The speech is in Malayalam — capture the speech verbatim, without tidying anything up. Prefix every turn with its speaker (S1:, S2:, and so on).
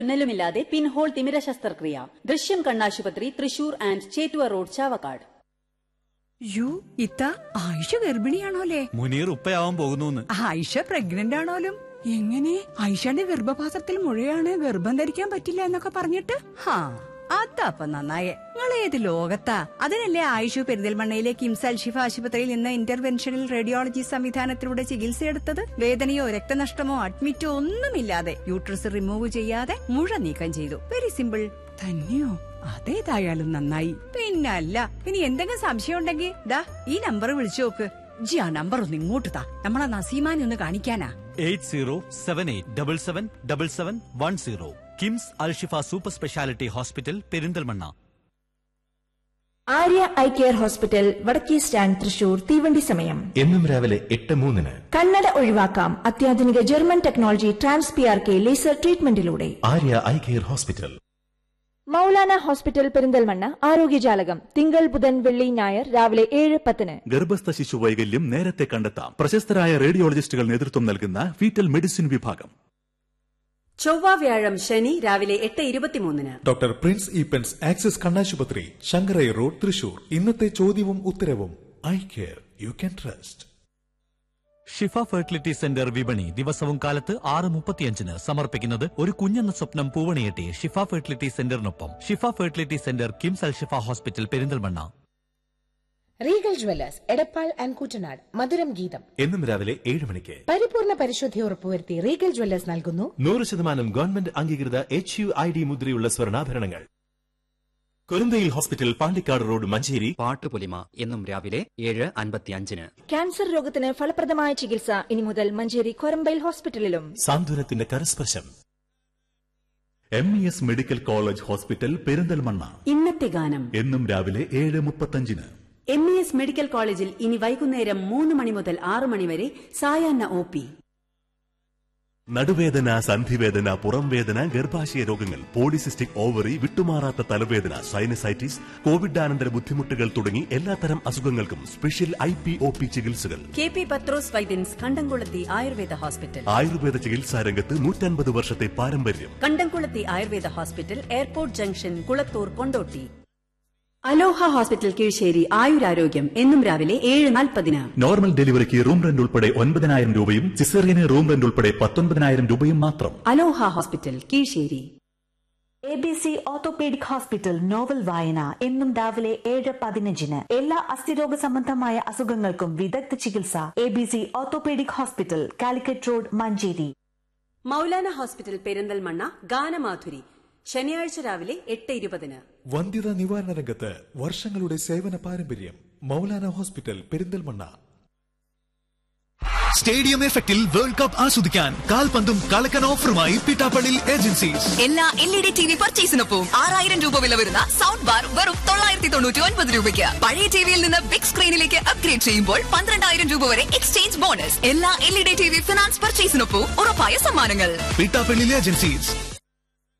S1: തുന്നലുമില്ലാതെ പിൻഹോൾ തിമിര ശസ്ത്രക്രിയ. ദൃശ്യം കണ്ണാശുപത്രി, Thrissur and Chettuva road, Chavakkad.
S2: U ഇത്ത ആയിഷ ഗർഭിണിയാണോലേ?
S3: മുനീർ ഉപ്പയാവാൻ പോകുന്നു.
S2: ആയിഷ പ്രഗ്നന്റ് ആണോലും? എങ്ങനെ? ആയിഷയുടെ ഗർഭപാത്രത്തിൽ മുഴയാണ്, ഗർഭം ധരിക്കാൻ പറ്റില്ല എന്നൊക്കെ പറഞ്ഞിട്ട്? ഹാ, അതപ്പ നന്നായേ. നിങ്ങൾ ഏത് ലോകത്താ? അതിനല്ലേ ആയിഷു പെരിന്തൽമണ്ണയിലെ കിംസ് അൽഷിഫ ആശുപത്രിയിൽ നിന്ന് ഇന്റർവെൻഷണൽ റേഡിയോളജി സംവിധാനത്തിലൂടെ ചികിത്സയെടുത്തത്. വേദനയോ രക്തനഷ്ടമോ അഡ്മിറ്റോ ഒന്നുമില്ലാതെ യൂട്രസ് റിമൂവ് ചെയ്യാതെ മുഴ നീക്കം ചെയ്തു. Very simple. തന്നെയോ? അതേതായാലും നന്നായി. പിന്നല്ല, ഇനി എന്തെങ്കിലും സംശയം ഉണ്ടെങ്കിൽ ദാ ഈ നമ്പർ വിളിച്ചു നോക്ക്. ജി ആ നമ്പർ ഒന്ന് ഇങ്ങോട്ട് താ, നമ്മളെ നസീമാനെ ഒന്ന് കാണിക്കാനാ.
S3: Eight zero seven eight double seven double seven one zero. KIMS Alshifa super speciality hospital, Perinthalmanna.
S4: Arya eye care hospital, വടക്കേ സ്റ്റാൻഡ്, തൃശൂർ. തീവണ്ടി സമയം
S5: എന്നും രാവിലെ എട്ട് മൂന്നിന്.
S4: കണ്ണട ഒഴിവാക്കാം അത്യാധുനിക German technology trans P R K laser ട്രീറ്റ്മെന്റിലൂടെ.
S5: Arya eye care hospital.
S4: Maulana hospital, Perinthalmanna. ആരോഗ്യജാലകം തിങ്കൾ, ബുധൻ, വെള്ളി, ഞായർ രാവിലെ ഏഴ് പത്തിന്.
S6: ഗർഭസ്ഥ ശിശു വൈകല്യം നേരത്തെ കണ്ടെത്താം. പ്രശസ്തരായ റേഡിയോളജിസ്റ്റുകൾ നേതൃത്വം നൽകുന്ന ഫീറ്റൽ മെഡിസിൻ വിഭാഗം.
S1: ചൊവ്വ, വ്യാഴം, ശനി രാവിലെ എട്ട് ഇരുപത്തിമൂന്നിന്.
S7: ഡോക്ടർ പ്രിൻസ് ഈപ്പൻസ് ആക്സിസ് കണ്ണാശുപത്രി, ശങ്കരൈ റോഡ്, തൃശൂർ. ഇന്നത്തെ ചോദ്യവും ഉത്തരവും eye care you can trust.
S3: Shifa fertility centre വിപണി ദിവസവും കാലത്ത് ആറ് മുപ്പത്തിയഞ്ചിന് സമർപ്പിക്കുന്നത് ഒരു കുഞ്ഞെന്ന സ്വപ്നം പൂവണിയെട്ടി ഷിഫ fertility സെന്ററിനൊപ്പം. Shifa fertility centre, KIMS Alshifa hospital, Perinthalmanna.
S8: Regal Jewellers, Edappal and Koottanad. മധുരം ഗീതം
S5: എന്നും രാവിലെ ഏഴ് മണിക്ക്.
S8: പരിപൂർണ പരിശുദ്ധി ഉറപ്പുവരുത്തി റീഗൽ ജ്വല്ലേഴ്സ് നൽകുന്നു
S5: നൂറ് ശതമാനം ഗവൺമെന്റ് അംഗീകൃത എച്ച് യു ഐ ഡി മുദ്രയുള്ള സ്വർണ്ണാഭരണങ്ങൾ. കൊരന്തയിൽ ഹോസ്പിറ്റൽ, പാണ്ടിക്കാട് റോഡ്, മഞ്ചേരി.
S9: പാട്ടുപൊലിമ എന്നും രാവിലെ ഏഴ് അൻപത്തിയഞ്ചിന്.
S4: ക്യാൻസർ രോഗത്തിന് ഫലപ്രദമായ ചികിത്സ ഇനി മുതൽ Manjeri Korambayil ഹോസ്പിറ്റലിലും.
S5: സാന്ത്വനത്തിന്റെ കരസ്പർശം.
S6: M E S medical college hospital, Perinthalmanna.
S1: ഇന്നത്തെ ഗാനം
S6: എന്നും രാവിലെ ഏഴ് മുപ്പത്തഞ്ചിന്.
S1: എം ഇ എസ് മെഡിക്കൽ കോളേജിൽ ഇനി വൈകുന്നേരം മൂന്ന് മണി മുതൽ ആറ് മണിവരെ സായാഹ്ന ഒ പി.
S6: നടുവേദന, സന്ധിവേദന, പുറംവേദന, ഗർഭാശയ രോഗങ്ങൾ, പോളിസിസ്റ്റിക് ഓവറി, വിട്ടുമാറാത്ത തലവേദന, സൈനസൈറ്റിസ്, കോവിഡാനന്തര ബുദ്ധിമുട്ടുകൾ തുടങ്ങി എല്ലാത്തരം അസുഖങ്ങൾക്കും special I P O P ചികിത്സകൾ.
S1: കെ പി പത്രോസ് വൈദ്യൻസ്, കണ്ടംകുളത്തി ആയുർവേദ ഹോസ്പിറ്റൽ.
S6: ആയുർവേദ ചികിത്സാ രംഗത്ത് നൂറ്റൻപത് വർഷത്തെ പാരമ്പര്യം.
S1: കണ്ടംകുളത്തി Ayurveda hospital, airport junction, Kulathur, Kondotty. അലോഹ ഹോസ്പിറ്റൽ, കീഴ്ശേരി. ആയുരാരോഗ്യം എന്നും രാവിലെ ഏഴ് നാൽപ്പതിന്.
S6: നോർമൽ ഡെലിവറിക്ക് റൂം റെന്റ് ഉൾപ്പെടെ ഒൻപതിനായിരം രൂപയും സിസേറിയന് റൂം റെന്റ് ഉൾപ്പെടെ പത്തൊൻപതിനായിരം രൂപയും മാത്രം.
S1: അലോഹ hospital, Kizhisseri.
S10: A B C orthopaedic hospital, novel വായന എന്നും രാവിലെ ഏഴ് പതിനഞ്ചിന്. എല്ലാ അസ്ഥിരോഗ സംബന്ധമായ അസുഖങ്ങൾക്കും വിദഗ്ധ ചികിത്സ. A B C orthopaedic hospital, Calicut road, Manjeri.
S1: Maulana hospital, Perinthalmanna. ഗാനമാധുരി ശനിയാഴ്ച രാവിലെ എട്ട് ഇരുപതിന്.
S7: വന്ധ്യതാ നിവാരണ രംഗത്ത് വർഷങ്ങളുടെ സേവന പാരമ്പര്യം. മൗലാന ഹോസ്പിറ്റൽ, പെരിന്തൽമണ്ണ.
S11: സ്റ്റേഡിയം എഫക്റ്റിൽ വേൾഡ് കപ്പ് ആസ്വദിക്കാൻ കാൽപന്തും കളക്കൻ ഓഫറുമായി പിട്ടാപ്പള്ളി ഏജൻസീസ്.
S12: എല്ലാ L E D T V പർച്ചേസിനൊപ്പം ആറായിരം രൂപ വില വരുന്ന സൗണ്ട് ബാർ വെറും തൊള്ളായിരത്തി തൊണ്ണൂറ്റി ഒൻപത് രൂപയ്ക്ക്. പഴയ ടിവിയിൽ നിന്ന് ബിഗ് സ്ക്രീനിലേക്ക് അപ്ഗ്രേഡ് ചെയ്യുമ്പോൾ പന്ത്രണ്ടായിരം രൂപ വരെ എക്സ്ചേഞ്ച് ബോണസ്. എല്ലാ L E D T V finance പർച്ചേസിനൊപ്പം ഉറപ്പായ സമ്മാനങ്ങൾ.
S11: പിട്ടാപ്പള്ളി ഏജൻസീസ്.